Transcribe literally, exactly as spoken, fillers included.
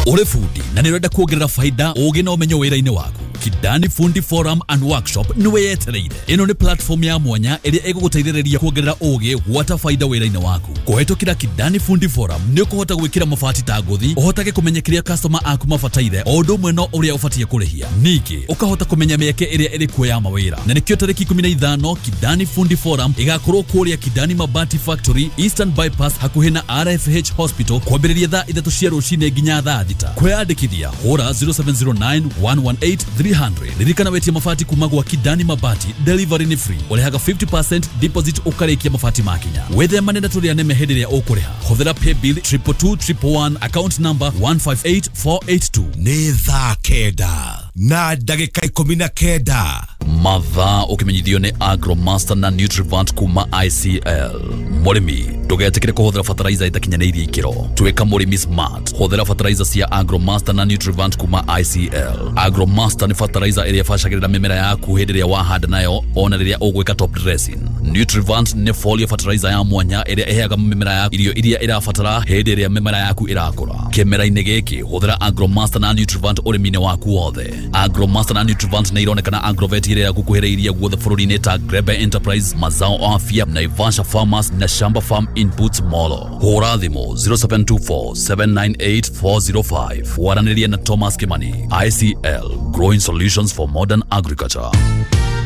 Ule fundi na nirenda kuongerera faida ugi na umenyo wira-ini waku. Kidani Fundi Forum and Workshop niwe yetereire. Ino ni platform ya mwanya iria iguguteithĩrĩria kuongerera ugi gwata faida wira-ini waku. Kuhetũkĩra Kidani Fundi Forum ni ukuhota gwĩkĩra mabati ta ngũthi, uhotage kumenya kĩrĩa customer aku mabataire o ũndũ ũmwe no ũrĩa ũbatie kũrĩhia. Ningĩ ukahota kumenya mĩeke ĩrĩa ĩrĩ kuo ya mawĩra. Na nĩkĩo tarĩki ikũmi na ithano Kidani Fundi Forum igakorwo kũrĩa Kidani Mabati Factory Eastern Bypass hakuhĩ na R F H Hospital kwambĩrĩria thaa ithatũ cia rũcinĩ nginya thaa thita. Kwĩyandĩkithia hũra zero seven zero nine one one eight three hundred. Ririkana wetie mabati kuma gwa Kidani Mabati, delivery ni free. Urehaga fifty percent deposit ukarikia mabati makinya. Wethemane na tũrĩa nĩme hĩndĩ ĩrĩa ũkũrĩha. Hũthĩra pay bill triple two triple one account number one five eight four eight two. Nĩ thaa kenda na ndagĩka ikũmi na kenda. Mathaa ukimenyithio ni Agromaster na Nutrivant kuma I C L. Mũrĩmi ndũgetĩkĩre kũhũthĩra fertilizer itakinyanĩirie ikĩro. Tuĩka mũrĩmi smart. Hũthĩra fertilizer cia Agromaster na Nutrivant kuma I C L. Agromaster ni fertilizer ĩrĩa ĩbacagĩrĩra mĩmera yaku hĩndĩ ĩrĩa wahanda nayo ona rĩrĩa ũgwĩka top dressing. Nutrivant ni foliar fertilizer ya mwanya ĩrĩa ĩheaga mĩmera yaku irio iria ĩrabatara hĩndĩ ĩrĩa mĩmera yaku ĩrakũra. Kĩmera-inĩ gĩkĩ hũthĩra Agromaster na Nutrivant ũrĩmi-inĩ waku wothe. Agromaster na Nutrivant nĩ ironekana Agrovet ĩrĩa gukuhĩrĩirie guothe bũrũri-inĩ ta Grebe Enterprise, Mazao Afya, Naivasha Farmers na Shamba Farm Inputs Molo. Hũra thimũ zero seven two four seven nine eight four zero five. Waranĩria na Thomas Kimani. I C L, Growing Solutions for Modern Agriculture.